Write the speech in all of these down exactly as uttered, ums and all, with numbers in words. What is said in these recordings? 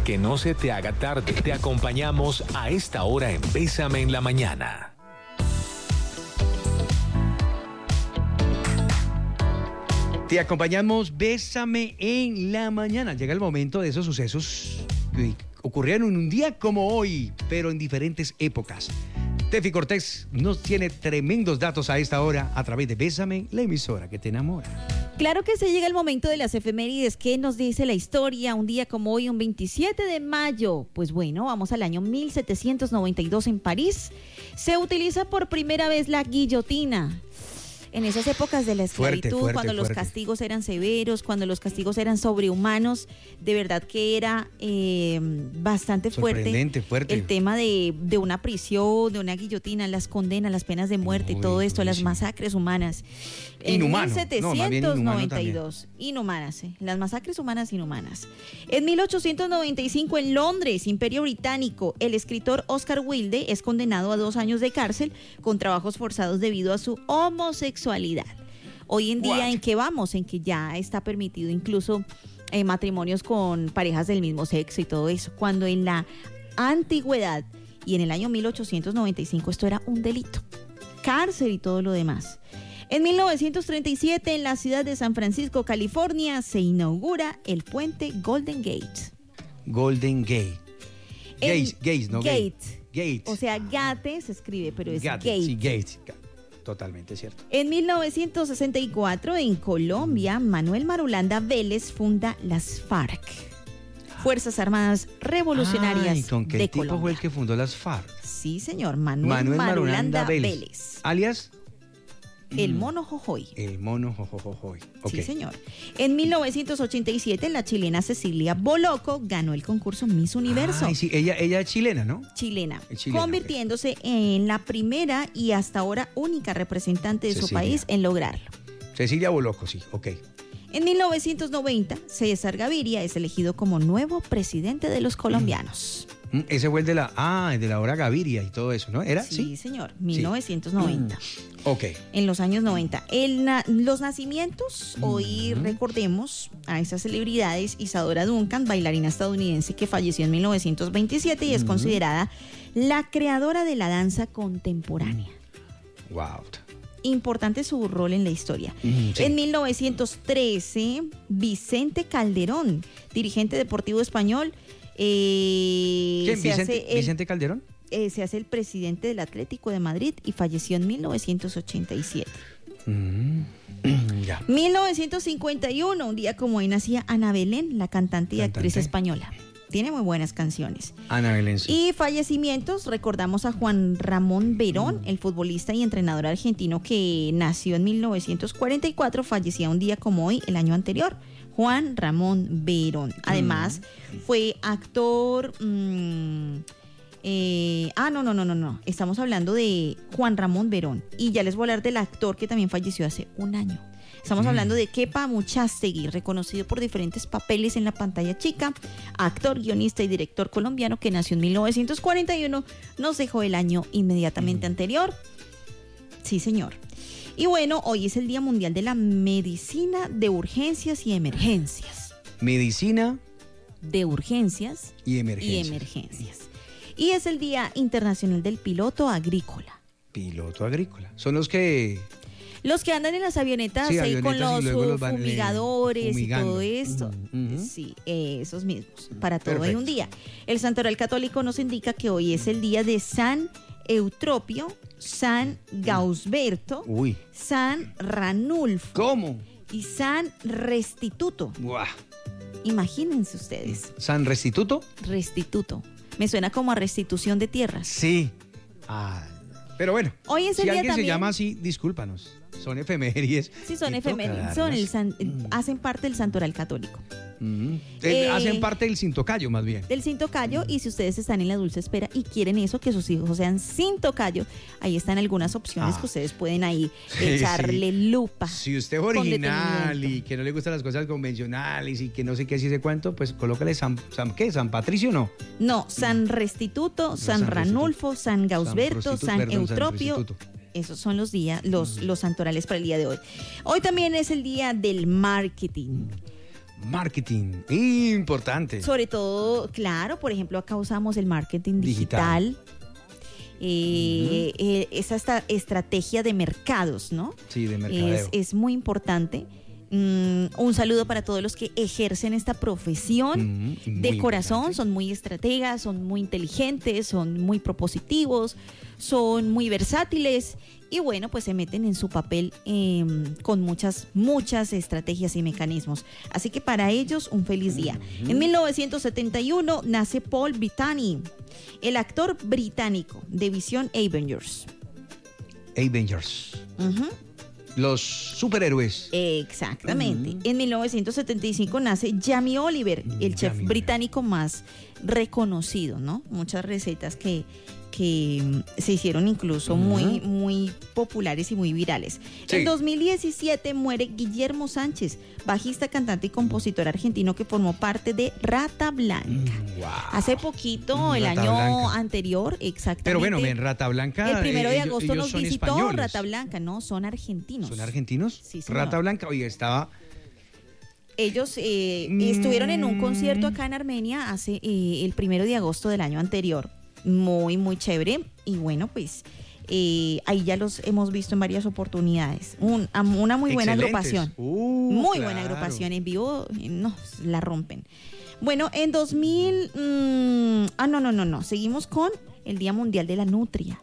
Que no se te haga tarde. Te acompañamos a esta hora en Bésame en la Mañana. Te acompañamos, Bésame en la Mañana. Llega el momento de esos sucesos que ocurrieron en un día como hoy, pero en diferentes épocas. Tefi Cortés nos tiene tremendos datos a esta hora a través de Bésame, la emisora que te enamora. Claro que se llega el momento de las efemérides. ¿Qué nos dice la historia? Un día como hoy, un veintisiete de mayo. Pues bueno, vamos al año mil setecientos noventa y dos en París. Se utiliza por primera vez la guillotina. En esas épocas de la esclavitud, Fuerte, fuerte, cuando los fuerte. castigos eran severos, cuando los castigos eran sobrehumanos, de verdad que era eh, bastante fuerte, Sorprendente, fuerte. el tema de, de una prisión, de una guillotina, las condenas, las penas de muerte Uy, y todo esto, las durísimo. masacres humanas. Inhumano. En No, más bien inhumano mil setecientos noventa y dos, inhumanas, eh, las masacres humanas inhumanas. En mil ochocientos noventa y cinco en Londres, Imperio Británico, el escritor Oscar Wilde es condenado a dos años de cárcel con trabajos forzados debido a su homosexualidad. Hoy en día, What? ¿en qué vamos? En que ya está permitido incluso eh, matrimonios con parejas del mismo sexo y todo eso, cuando en la antigüedad y en el año mil ochocientos noventa y cinco esto era un delito, cárcel y todo lo demás. En mil novecientos treinta y siete, en la ciudad de San Francisco, California, se inaugura el puente Golden Gate. Golden Gate. El Gates, Gates, no Gate. Gate. O sea, Gate se escribe, pero es Gate, Gate. sí, Gates. Totalmente cierto. En mil novecientos sesenta y cuatro, en Colombia, Manuel Marulanda Vélez funda las FARC, Fuerzas Armadas Revolucionarias Ay, ¿con qué de tipo Colombia. fue el que fundó las FARC? Sí, señor, Manuel, Manuel Marulanda, Marulanda Vélez. Vélez. Alias El Mm. mono Jojoy. el mono jojojojoy. Ok. Sí, señor. En mil novecientos ochenta y siete, la chilena Cecilia Boloco ganó el concurso Miss Universo. Ay, sí, ella, ella es chilena, ¿no? Chilena, Es chilena, convirtiéndose en la primera y hasta ahora única representante de su Cecilia. país en lograrlo. Cecilia Boloco, sí, ok. En mil novecientos noventa, César Gaviria es elegido como nuevo presidente de los colombianos. Mm, Ese fue el de la, ah, el de la hora Gaviria y todo eso, ¿no? ¿Era? Sí, Sí. señor, mil novecientos noventa. Ok. En los años noventa. El na- los nacimientos, hoy recordemos a esas celebridades. Isadora Duncan, bailarina estadounidense que falleció en mil novecientos veintisiete y es considerada la creadora de la danza contemporánea. Wow. Importante su rol en la historia. Mm, sí. En mil novecientos trece, Vicente Calderón, dirigente deportivo español, eh, ¿Quién? se, Vicente, hace el, Vicente Calderón. eh, se hace el presidente del Atlético de Madrid y falleció en mil novecientos ochenta y siete. Mm, ya. mil novecientos cincuenta y uno, un día como hoy nacía Ana Belén, la cantante y Cantante. actriz española. Tiene muy buenas canciones. Ana Belén. sí. Y fallecimientos, recordamos a Juan Ramón Verón, el futbolista y entrenador argentino que nació en mil novecientos cuarenta y cuatro, fallecía un día como hoy el año anterior. Juan Ramón Verón. Además, fue actor... mmm, eh, ah, no, no, no, no, no. Estamos hablando de Juan Ramón Verón. Y ya les voy a hablar del actor que también falleció hace un año. Estamos hablando de Kepa Muchastegui, reconocido por diferentes papeles en la pantalla chica, actor, guionista y director colombiano que nació en mil novecientos cuarenta y uno, nos dejó el año inmediatamente anterior. Sí, señor. Y bueno, hoy es el Día Mundial de la Medicina de Urgencias y Emergencias. Medicina De urgencias y y emergencia. emergencias. Y es el Día Internacional del Piloto Agrícola. Piloto agrícola. Son los que... Los que andan en las avionetas Sí, ahí con avionetas y los, luego los uh, van, eh, fumigadores fumigando. y todo esto. Ujú, ujú. Sí, eh, esos mismos. Para todo hay Perfecto. un día. El Santoral Católico nos indica que hoy es el día de San Eutropio, San Gausberto, Uy. San Ranulfo ¿Cómo? y San Restituto. Buah. Imagínense ustedes. ¿San Restituto? Restituto. Me suena como a restitución de tierras. Sí. Ah, pero bueno. Hoy es el si día alguien también- se llama así, discúlpanos. Son efemérides. Sí, son y toca efemérides, son el darlas. san- hacen parte del Santoral Católico. Mm. Eh, Hacen parte del cintocayo, más bien. Del sin tocayo, y si ustedes están en la dulce espera y quieren eso, que sus hijos sean sin tocayo, ahí están algunas opciones Ah. que ustedes pueden ahí Sí, echarle lupa. Si usted es con original detenimiento. y que no le gustan las cosas convencionales y que no sé qué así se cuánto, pues colócale San, San ¿qué? ¿San Patricio no? No, San Restituto, San, San Ranulfo, San Gausberto, Prostituto, San, perdón, San Eutropio. Restituto. Esos son los días, los, los santorales para el día de hoy. Hoy también es el día del marketing. Marketing, importante. Sobre todo, claro, por ejemplo, acá usamos el marketing digital. Digital. Eh, uh-huh. eh, esa esta estrategia de mercados, ¿no? Sí, de mercadeo. Es, es muy importante. Mm, un saludo para todos los que ejercen esta profesión uh-huh. de corazón. Importante. Son muy estrategas, son muy inteligentes, son muy propositivos, son muy versátiles y bueno, pues se meten en su papel eh, con muchas, muchas estrategias y mecanismos. Así que para ellos, un feliz día. Uh-huh. En mil novecientos setenta y uno nace Paul Bettany, el actor británico de Visión Avengers. Avengers. Uh-huh. Los superhéroes. Exactamente. Uh-huh. En mil novecientos setenta y cinco nace Jamie Oliver, el chef Jamie británico más reconocido, ¿no? Muchas recetas que, que se hicieron incluso uh-huh. muy, muy populares y muy virales. Sí. En dos mil diecisiete muere Guillermo Sánchez, bajista, cantante y compositor argentino que formó parte de Rata Blanca. Mm, wow. Hace poquito, mm, el Rata año Blanca. anterior, exactamente. Pero bueno, en Rata Blanca. El primero de ellos, agosto ellos nos visitó españoles. Rata Blanca, no, son argentinos. ¿Son argentinos? Sí, señor. Rata Blanca, oiga, estaba. Ellos eh, mm. estuvieron en un concierto acá en Armenia hace eh, el primero de agosto del año anterior. Muy, muy chévere. Y bueno, pues eh, ahí ya los hemos visto en varias oportunidades. Un, una muy buena agrupación. Uh, muy claro. buena agrupación. En vivo, no, la rompen. Bueno, en dos mil... Mmm, ah, no, no, no, no. Seguimos con el Día Mundial de la Nutria.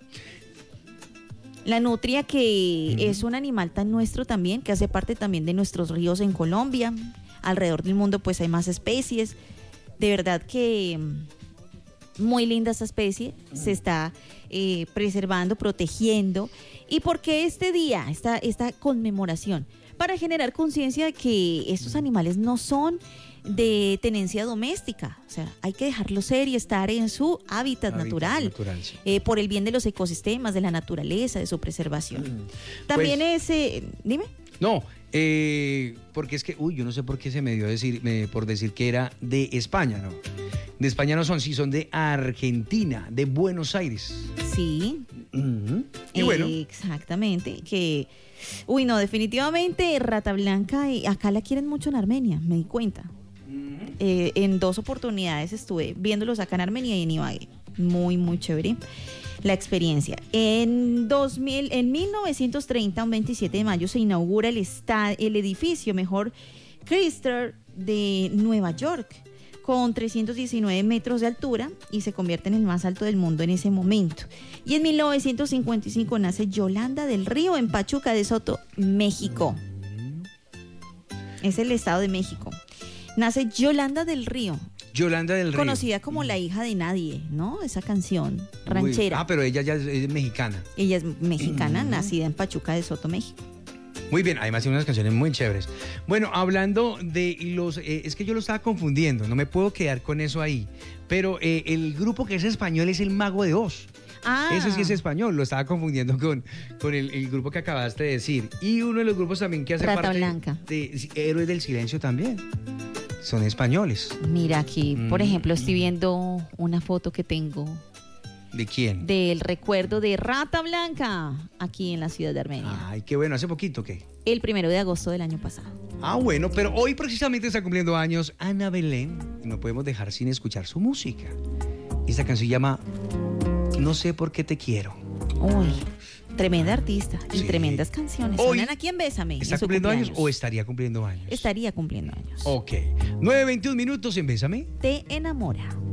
La nutria que uh-huh. es un animal tan nuestro también, que hace parte también de nuestros ríos en Colombia. Alrededor del mundo pues hay más especies. De verdad que muy linda esta especie, uh-huh. se está eh, preservando, protegiendo. ¿Y por qué este día, esta, esta conmemoración? Para generar conciencia de que estos animales no son de tenencia doméstica, o sea, hay que dejarlos ser y estar en su hábitat, hábitat natural, natural sí. eh, por el bien de los ecosistemas, de la naturaleza, de su preservación. Mm. También pues, es, eh, dime. No, eh, porque es que, uy, yo no sé por qué se me dio decir, me, por decir que era de España, ¿no? De España no son, sí, son de Argentina, de Buenos Aires. Sí. Uh-huh. Y eh, bueno. Exactamente, que, uy, no, definitivamente Rata Blanca, acá la quieren mucho en Armenia, me di cuenta. Eh, en dos oportunidades estuve viéndolos acá en Armenia y en Ibagué. Muy, muy chévere la experiencia. En, dos mil, en mil novecientos treinta, un veintisiete de mayo, se inaugura el, esta, el edificio, mejor, Chrysler de Nueva York, con trescientos diecinueve metros de altura y se convierte en el más alto del mundo en ese momento. Y en mil novecientos cincuenta y cinco nace Yolanda del Río en Pachuca de Soto, México. Es el estado de México. Nace Yolanda del Río. Yolanda del Río. Conocida como la hija de nadie, ¿no? Esa canción ranchera. Uy, ah, pero ella ya es, es mexicana. Ella es mexicana, uh-huh. nacida en Pachuca de Soto, México. Muy bien, además tiene unas canciones muy chéveres. Bueno, hablando de los... Eh, es que yo lo estaba confundiendo, no me puedo quedar con eso ahí. Pero eh, el grupo que es español es el Mago de Oz. Ah. Ese sí es español, lo estaba confundiendo con, con el, el grupo que acabaste de decir. Y uno de los grupos también que hace Rata parte Blanca. de Héroes del Silencio también. Son españoles. Mira aquí, mm. por ejemplo, estoy viendo una foto que tengo. ¿De quién? Del recuerdo de Rata Blanca, aquí en la ciudad de Armenia. Ay, qué bueno, ¿hace poquito qué? El primero de agosto del año pasado. Ah, bueno, pero hoy precisamente está cumpliendo años Ana Belén y no podemos dejar sin escuchar su música. Esta canción se llama No sé por qué te quiero. Uy, tremenda artista y sí. tremendas canciones. Hoy Sonan aquí en Bésame. ¿Está cumpliendo años o estaría cumpliendo años? Estaría cumpliendo años. Ok. nueve veintiún minutos en Bésame. Te enamora.